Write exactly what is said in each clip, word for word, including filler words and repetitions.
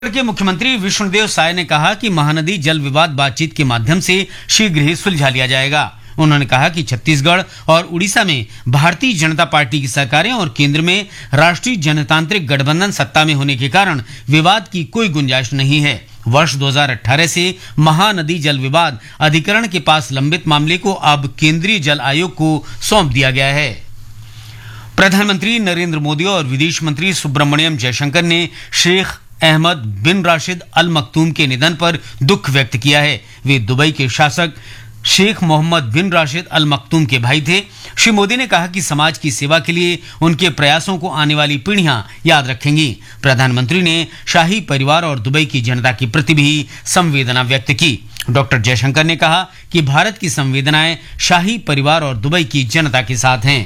के मुख्यमंत्री विष्णुदेव साय ने कहा कि महानदी जल विवाद बातचीत के माध्यम से शीघ्र ही सुलझा लिया जाएगा। उन्होंने कहा कि छत्तीसगढ़ और उड़ीसा में भारतीय जनता पार्टी की सरकारें और केंद्र में राष्ट्रीय जनतांत्रिक गठबंधन सत्ता में होने के कारण विवाद की कोई गुंजाइश नहीं है। वर्ष दो हज़ार अठारह से महानदी जल विवाद अधिकरण के पास लंबित मामले को अब केंद्रीय जल आयोग को सौंप दिया गया है। प्रधानमंत्री नरेंद्र मोदी और विदेश मंत्री सुब्रमण्यम जयशंकर ने शेख अहमद बिन राशिद अल मखतूम के निधन पर दुख व्यक्त किया है। वे दुबई के शासक शेख मोहम्मद बिन राशिद अल मखतूम के भाई थे। श्री मोदी ने कहा कि समाज की सेवा के लिए उनके प्रयासों को आने वाली पीढ़ियां याद रखेंगी। प्रधानमंत्री ने शाही परिवार और दुबई की जनता के प्रति भी संवेदना व्यक्त की। डॉक्टर जयशंकर ने कहा कि भारत की संवेदनाएं शाही परिवार और दुबई की जनता के साथ हैं।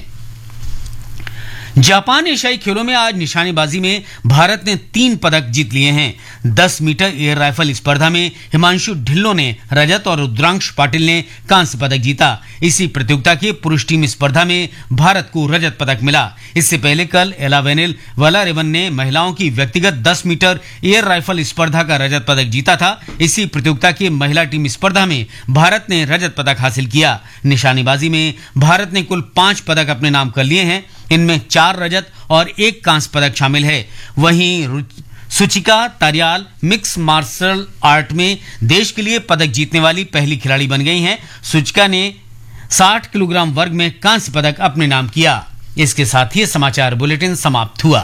जापान एशियाई खेलों में आज निशानेबाजी में भारत ने तीन पदक जीत लिए हैं। दस मीटर एयर राइफल स्पर्धा में हिमांशु ढिल्लों ने रजत और रुद्रांश पाटिल ने कांस्य पदक जीता। इसी प्रतियोगिता के पुरुष टीम स्पर्धा में भारत को रजत पदक मिला। इससे पहले कल एलावेनिल वलारेवन ने महिलाओं की व्यक्तिगत दस मीटर एयर राइफल स्पर्धा का रजत पदक जीता था। इसी प्रतियोगिता की महिला टीम स्पर्धा में भारत ने रजत पदक हासिल किया। निशानेबाजी में भारत ने कुल पांच पदक अपने नाम कर लिए हैं। इनमें चार रजत और एक कांस्य पदक शामिल है। वहीं सुचिका तारियाल मिक्स मार्शल आर्ट में देश के लिए पदक जीतने वाली पहली खिलाड़ी बन गई हैं। सुचिका ने साठ किलोग्राम वर्ग में कांस्य पदक अपने नाम किया। इसके साथ ही समाचार बुलेटिन समाप्त हुआ।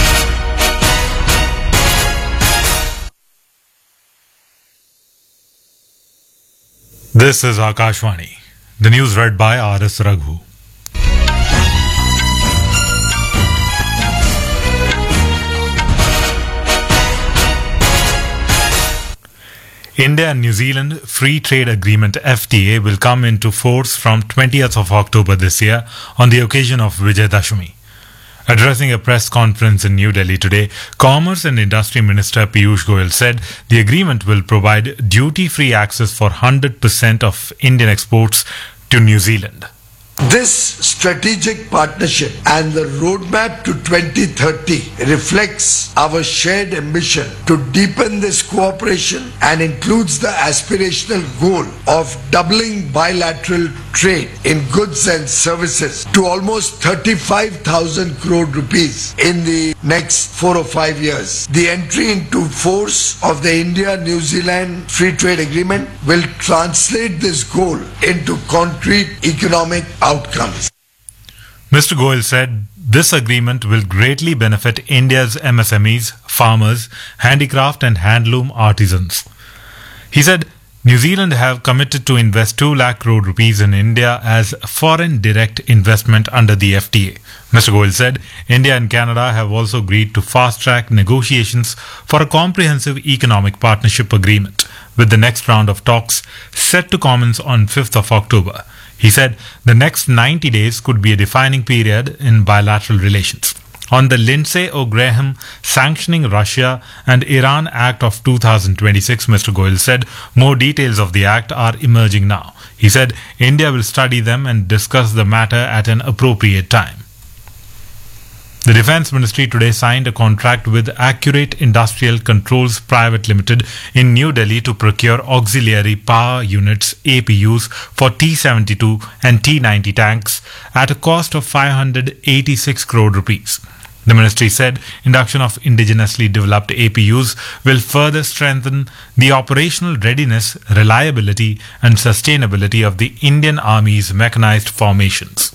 This is Akashvani. The news read by R S Raghu. India and New Zealand Free Trade Agreement F T A will come into force from twentieth of October this year on the occasion of Vijayadashami. Addressing a press conference in New Delhi today, Commerce and Industry Minister Piyush Goyal said the agreement will provide duty-free access for one hundred percent of Indian exports to New Zealand. This strategic partnership and the roadmap to twenty thirty reflects our shared ambition to deepen this cooperation and includes the aspirational goal of doubling bilateral trade in goods and services to almost thirty-five thousand crore rupees in the next four or five years. The entry into force of the India-New Zealand Free Trade Agreement will translate this goal into concrete economic outcomes. Mister Goyal said this agreement will greatly benefit India's M S M Es, farmers, handicraft and handloom artisans. He said New Zealand have committed to invest two lakh crore rupees in India as foreign direct investment under the F T A. Mister Goyal said India and Canada have also agreed to fast-track negotiations for a comprehensive economic partnership agreement, with the next round of talks set to commence on fifth of October. He said the next ninety days could be a defining period in bilateral relations. On the Lindsey O'Graham Sanctioning Russia and Iran Act of two thousand twenty-six, Mister Goyal said more details of the act are emerging now. He said India will study them and discuss the matter at an appropriate time. The Defence Ministry today signed a contract with Accurate Industrial Controls Private Limited in New Delhi to procure auxiliary power units A P Us for T seventy-two and T ninety tanks at a cost of five hundred eighty-six crore rupees. The ministry said induction of indigenously developed A P Us will further strengthen the operational readiness, reliability and sustainability of the Indian Army's mechanized formations.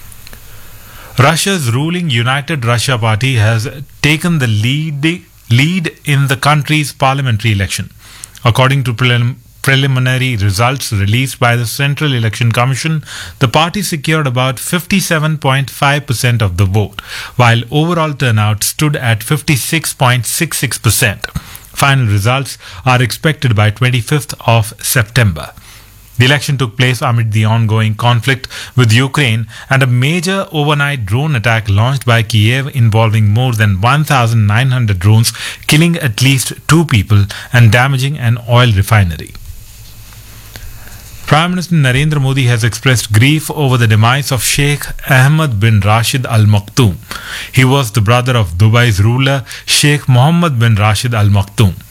Russia's ruling United Russia Party has taken the lead, lead in the country's parliamentary election. According to prelim, preliminary results released by the Central Election Commission, the party secured about fifty-seven point five percent of the vote, while overall turnout stood at fifty-six point six six percent. Final results are expected by twenty-fifth of September. The election took place amid the ongoing conflict with Ukraine and a major overnight drone attack launched by Kiev involving more than one thousand nine hundred drones, killing at least two people and damaging an oil refinery. Prime Minister Narendra Modi has expressed grief over the demise of Sheikh Ahmed bin Rashid Al Maktoum. He was the brother of Dubai's ruler Sheikh Mohammed bin Rashid Al Maktoum.